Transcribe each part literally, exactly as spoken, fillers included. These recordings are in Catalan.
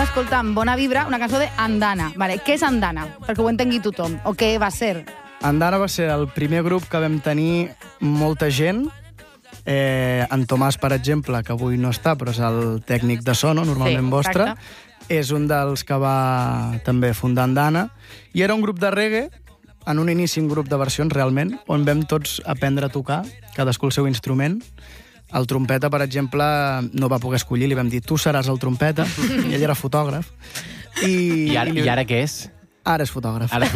escoltar amb Bona Vibra una cançó d'Andana. Vale, què és Andana? Perquè ho entengui tothom. O què va ser? Andana va ser el primer grup que vam tenir molta gent. Eh, en Tomàs, per exemple, que avui no està, però és el tècnic de sono, normalment Sí, vostre. exacte. És un dels que va també fundar Andana. I era un grup de reggae, en un inici un grup de versions, realment, on vam tots aprendre a tocar, cadascú el seu instrument. El trompeta, per exemple, no va poder escollir, li vam dir, tu seràs el trompeta, i ell era fotògraf. I, I ara, i li... i ara què és? Ara és fotògraf. Ara...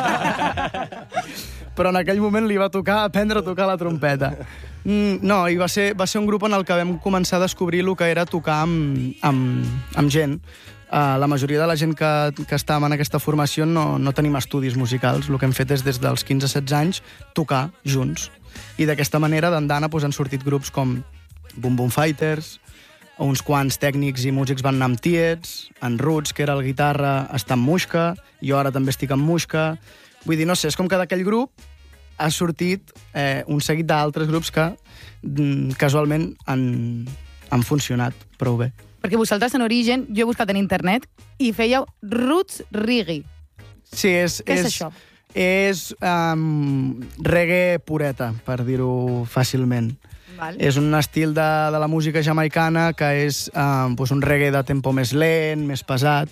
Però en aquell moment li va tocar aprendre a tocar la trompeta. Mm, no, i va ser, va ser un grup en el que vam començar a descobrir el que era tocar amb, amb, amb gent. Uh, la majoria de la gent que, que estàvem en aquesta formació no, no tenim estudis musicals. El que hem fet és, des dels quinze a setze anys, tocar junts. I d'aquesta manera, d'Andana, doncs, han sortit grups com Boom Boom Fighters, uns quants tècnics i músics van anar amb Tiets, en Roots, que era el guitarra, està amb Muixca, jo ara també estic amb Muixca. Vull dir, no sé, és com que d'aquell grup ha sortit eh, un seguit d'altres grups que mm, casualment han, han funcionat prou bé. Perquè vosaltres, en origen, jo he buscat en internet i fèieu Roots Reggae. Sí, és... Què és, és això? És um, reggae pureta, per dir-ho fàcilment. Vale. És un estil de, de la música jamaicana que és um, doncs un reggae de tempo més lent, més pesat,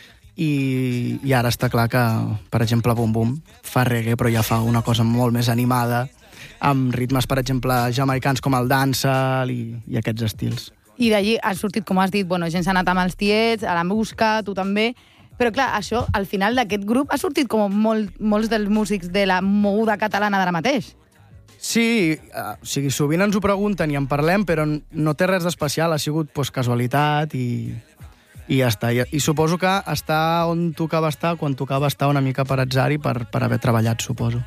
i, i ara està clar que, per exemple, Boom Boom fa reggae, però ja fa una cosa molt més animada, amb ritmes, per exemple, jamaicans com el dancehall i, i aquests estils. I d'allí ha sortit, com has dit, bueno, gent s'ha anat amb els Tiets, a la Musca, tu també. Però, clar, això, al final d'aquest grup, ha sortit com molt, molts dels músics de la moguda catalana d'ara mateix. Sí, uh, o sigui, sovint ens ho pregunten i en parlem, però no té res d'especial, ha sigut pues, casualitat i, i ja està. I, I suposo que està on tocava estar, quan tocava estar una mica per atzar i per, per haver treballat, suposo.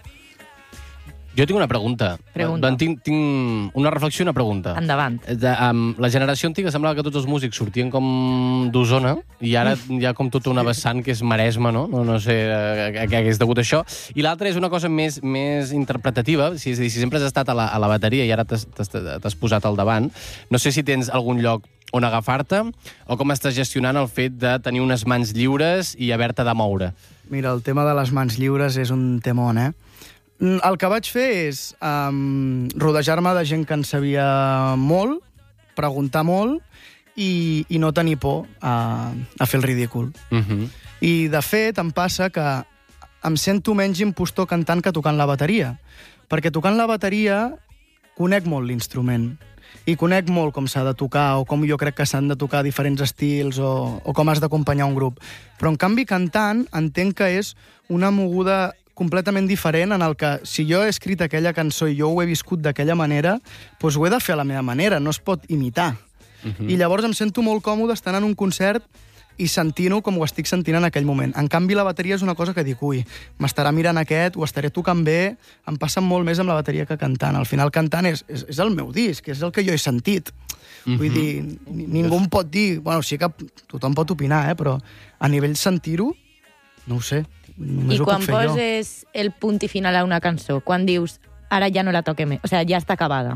Jo tinc una pregunta. Pregunta. Tinc, tinc una reflexió i una pregunta. Endavant. De, um, la generació antiga semblava que tots els músics sortien com d'Osona i ara hi ha com tota una vessant que és Maresme, no? No, no sé a, a què hagués degut això. I l'altra és una cosa més, més interpretativa. Si, és a dir, si sempre has estat a la, a la bateria i ara t'has posat al davant, no sé si tens algun lloc on agafar-te o com estàs gestionant el fet de tenir unes mans lliures i haver-te de moure. Mira, el tema de les mans lliures és un temón, eh? El que vaig fer és um, rodejar-me de gent que en sabia molt, preguntar molt i, i no tenir por a, a fer el ridícul. Uh-huh. I, de fet, em passa que em sento menys impostor cantant que tocant la bateria. Perquè tocant la bateria conec molt l'instrument i conec molt com s'ha de tocar o com jo crec que s'han de tocar diferents estils o, o com has d'acompanyar un grup. Però, en canvi, cantant, entenc que és una moguda completament diferent en el que, si jo he escrit aquella cançó i jo ho he viscut d'aquella manera, doncs ho he de fer a la meva manera, no es pot imitar. Uh-huh. I llavors em sento molt còmode estant en un concert i sentint-ho com ho estic sentint en aquell moment. En canvi, la bateria és una cosa que dic, ui, m'estarà mirant aquest, ho estaré tocant bé, em passa molt més amb la bateria que cantant. Al final, cantant és, és, és el meu disc, és el que jo he sentit. Uh-huh. Vull dir, ningú em pot dir... Bueno, sí que tothom pot opinar, eh, però a nivell sentir-ho, no ho sé. I quan poses jo. el punt i final a una cançó, quan dius, ara ja no la toquem més, o sigui, ja està acabada?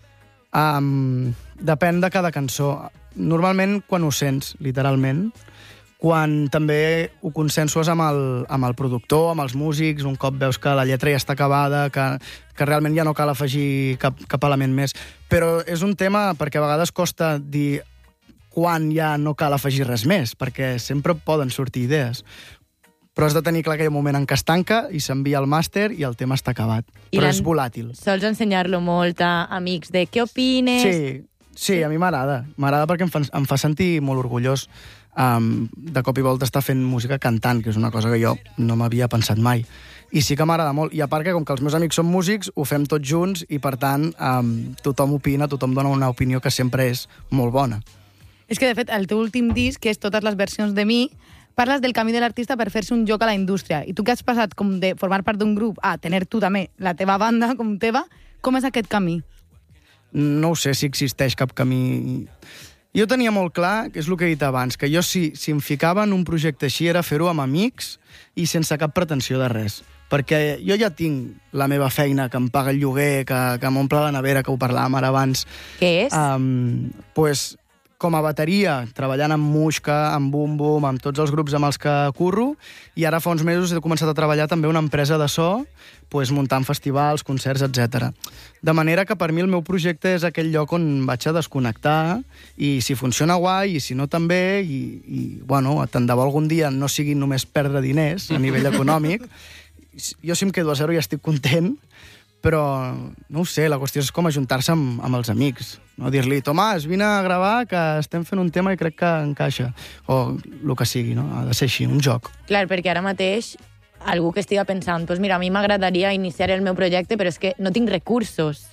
Um, depèn de cada cançó. Normalment, quan ho sents, literalment, quan també ho consensues amb el, amb el productor, amb els músics, un cop veus que la lletra ja està acabada, que, que realment ja no cal afegir cap, cap element més. Però és un tema perquè a vegades costa dir quan ja no cal afegir res més, perquè sempre poden sortir idees. Però has de tenir clar aquell moment en què es tanca i s'envia al màster i el tema està acabat. I però és volàtil. Sols ensenyar-lo molt a amics de què opines? Sí, sí, a mi m'agrada. M'agrada perquè em fa, em fa sentir molt orgullós um, de cop i volta estar fent música cantant, que és una cosa que jo no m'havia pensat mai. I sí que m'agrada molt. I a part que, com que els meus amics són músics, ho fem tots junts i, per tant, um, tothom opina, tothom dona una opinió que sempre és molt bona. És que, de fet, el teu últim disc, que és totes les versions de mi, parles del camí de l'artista per fer-se un lloc a la indústria. I tu que has passat com de formar part d'un grup a tenir tu també la teva banda com teva, com és aquest camí? No ho sé si existeix cap camí. Jo tenia molt clar, que és el que he dit abans, que jo si, si em ficava en un projecte així era fer-ho amb amics i sense cap pretensió de res. Perquè jo ja tinc la meva feina, que em paga el lloguer, que, que m'omple la nevera, que ho parlàvem ara abans. Què és? Um, pues, com a bateria, treballant amb Muixca, amb Bum Bum, amb tots els grups amb els que curro, i ara fa uns mesos he començat a treballar també una empresa de so, pues, muntant festivals, concerts, etcètera. De manera que per mi el meu projecte és aquell lloc on vaig a desconnectar, i si funciona guai, i si no també, i, i bueno, tant de bo algun dia no sigui només perdre diners a nivell econòmic. Jo si em quedo a zero ja estic content, però no ho sé, la qüestió és com ajuntar-se amb, amb els amics. No? Dir-li, Tomàs, vine a gravar, que estem fent un tema i crec que encaixa. O el que sigui, no? Ha de ser així, un joc. Clar, perquè ara mateix algú que estiga pensant, pues mira, a mi m'agradaria iniciar el meu projecte, però és que no tinc recursos.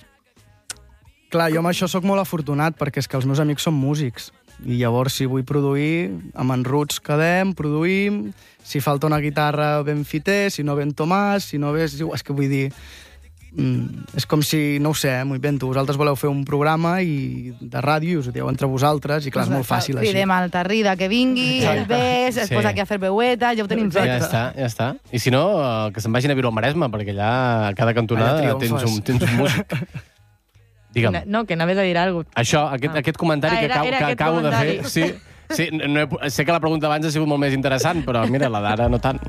Clar, jo amb això sóc molt afortunat, perquè és que els meus amics són músics. I llavors, si vull produir, amb en Roots quedem, produïm, si falta una guitarra ben fiter, si no ben Tomàs, si no ve... És que vull dir... Mm, és com si, no ho sé, m'ho invento, vosaltres voleu fer un programa i de ràdio i us ho dieu entre vosaltres i clar, és molt fàcil així. Cridem al Tarrida que vingui, sí. el ves, es sí. posa aquí a fer veueta, ja ho tenim fet. Ja està, ja està. I si no, que se'n vagin a viure al Maresme, perquè allà a cada cantonada tens un, tens un músic. Digue'm. No, que anaves a dir alguna cosa. Això, aquest, ah. aquest comentari ah, era, que, era que acabo comentari. de fer... Sí, sí, no he, sé que la pregunta abans ha sigut molt més interessant, però mira, la d'ara no tant.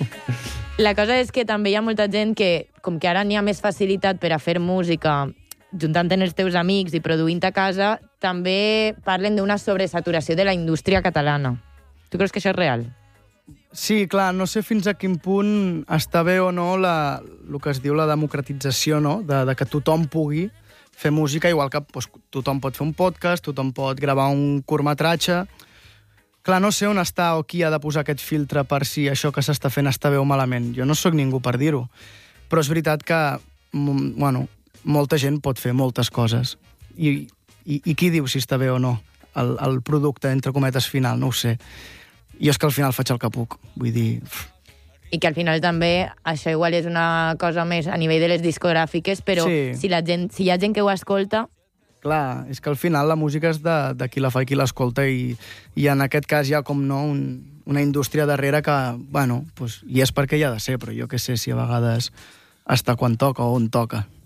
La cosa és que també hi ha molta gent que, com que ara n'hi ha més facilitat per a fer música juntant amb els teus amics i produint a casa, també parlen d'una sobresaturació de la indústria catalana. Tu creus que això és real? Sí, clar, no sé fins a quin punt està bé o no la, el que es diu la democratització, no? de, de que tothom pugui fer música, igual que doncs, tothom pot fer un podcast, tothom pot gravar un curtmetratge. Clar, no sé on està o qui ha de posar aquest filtre per si això que s'està fent està bé o malament. Jo no sóc ningú per dir-ho. Però és veritat que, bueno, molta gent pot fer moltes coses. I, i, i qui diu si està bé o no el, el producte, entre cometes, final? No ho sé. Jo és que al final faig el que puc. Vull dir... I que al final també això igual és una cosa més a nivell de les discogràfiques, però sí. si, la gent, si hi ha gent que ho escolta... Clar, és que al final la música és de, de qui la fa i qui l'escolta i, i en aquest cas hi ha com no un, una indústria darrere que, bueno, pues, hi és perquè hi ha de ser, però jo què sé si a vegades està quan toca o on toca.